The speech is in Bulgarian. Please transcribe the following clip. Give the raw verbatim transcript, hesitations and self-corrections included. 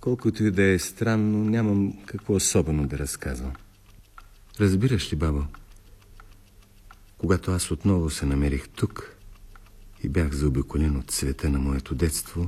Колкото и да е странно, нямам какво особено да разказвам. Разбираш ли, бабо, когато аз отново се намерих тук и бях заобиколен от цвета на моето детство,